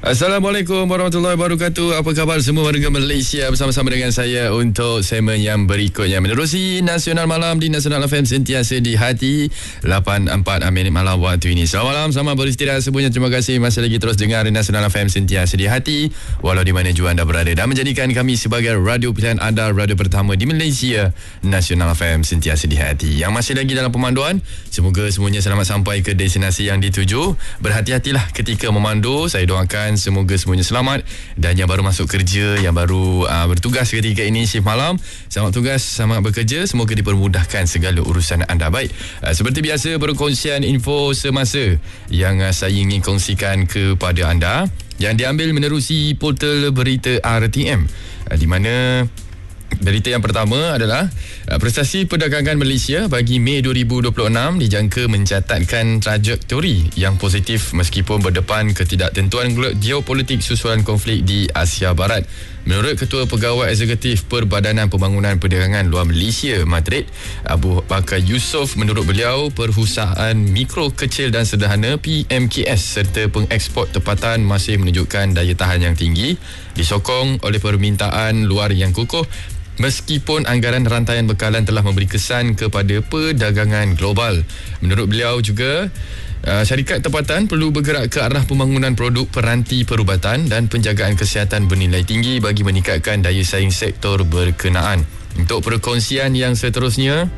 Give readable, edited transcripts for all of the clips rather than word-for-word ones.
Assalamualaikum warahmatullahi wabarakatuh. Apa khabar semua warga Malaysia? Bersama-sama dengan saya untuk segmen yang berikutnya. Menerusi Nasional Malam di Nasional FM, sentiasa di hati. 8.4 minit malam waktu ini. Selamat malam, selamat beristirahat semuanya. Terima kasih masih lagi terus dengar Nasional FM, sentiasa di hati walau di mana jua anda berada, dan menjadikan kami sebagai radio pilihan anda, radio pertama di Malaysia, Nasional FM, sentiasa di hati. Yang masih lagi dalam pemanduan, semoga semuanya selamat sampai ke destinasi yang dituju. Berhati-hatilah ketika memandu. Saya doakan semoga semuanya selamat. Dan yang baru masuk kerja, yang baru bertugas ketika ini shift malam, selamat tugas, selamat bekerja. Semoga dipermudahkan segala urusan anda. Baik, seperti biasa, perkongsian info semasa yang saya ingin kongsikan kepada anda yang diambil menerusi portal berita RTM, di mana berita yang pertama adalah prestasi perdagangan Malaysia bagi Mei 2026 dijangka mencatatkan trajektori yang positif meskipun berdepan ketidaktentuan geopolitik susulan konflik di Asia Barat. Menurut Ketua Pegawai Eksekutif Perbadanan Pembangunan Perdagangan Luar Malaysia, Madrid, Abu Bakar Yusof, menurut beliau, perusahaan mikro, kecil dan sederhana PMKS serta pengeksport tempatan masih menunjukkan daya tahan yang tinggi disokong oleh permintaan luar yang kukuh. Meskipun anggaran rantaian bekalan telah memberi kesan kepada perdagangan global. Menurut beliau juga, syarikat tempatan perlu bergerak ke arah pembangunan produk peranti perubatan dan penjagaan kesihatan bernilai tinggi bagi meningkatkan daya saing sektor berkenaan. Untuk perkongsian yang seterusnya,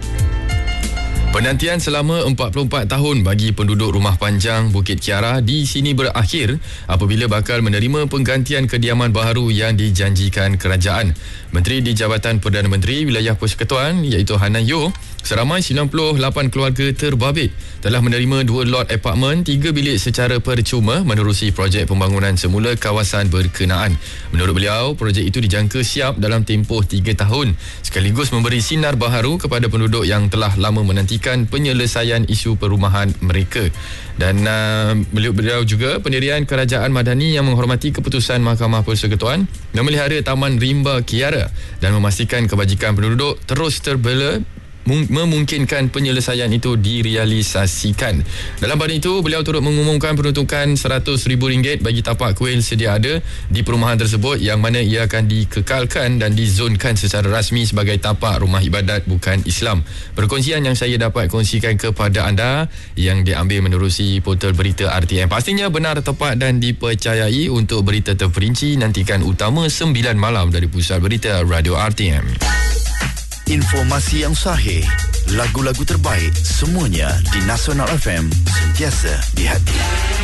penantian selama 44 tahun bagi penduduk Rumah Panjang Bukit Kiara di sini berakhir apabila bakal menerima penggantian kediaman baharu yang dijanjikan kerajaan. Menteri di Jabatan Perdana Menteri Wilayah Persekutuan iaitu Hanan Yeoh, seramai 98 keluarga terbabit telah menerima 2 lot apartmen 3 bilik secara percuma menerusi projek pembangunan semula kawasan berkenaan. Menurut beliau, projek itu dijangka siap dalam tempoh 3 tahun sekaligus memberi sinar baharu kepada penduduk yang telah lama menantikan penyelesaian isu perumahan mereka. Dan beliau juga pendirian kerajaan madani yang menghormati keputusan Mahkamah Persekutuan memelihara Taman Rimba Kiara dan memastikan kebajikan penduduk terus terbela memungkinkan penyelesaian itu direalisasikan. Dalam pada itu, beliau turut mengumumkan peruntukan RM100,000 bagi tapak kuil sedia ada di perumahan tersebut, yang mana ia akan dikekalkan dan dizonkan secara rasmi sebagai tapak rumah ibadat bukan Islam. Perkongsian yang saya dapat kongsikan kepada anda yang diambil menerusi portal berita RTM. Pastinya benar, tepat dan dipercayai. Untuk berita terperinci, nantikan Utama 9 malam dari Pusat Berita Radio RTM. Informasi yang sahih, lagu-lagu terbaik, semuanya di Nasional FM, sentiasa di hati.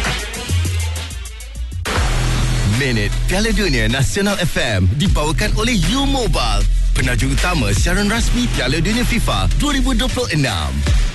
Minit Piala Dunia Nasional FM dibawakan oleh U Mobile, penajuk utama siaran rasmi Piala Dunia FIFA 2026.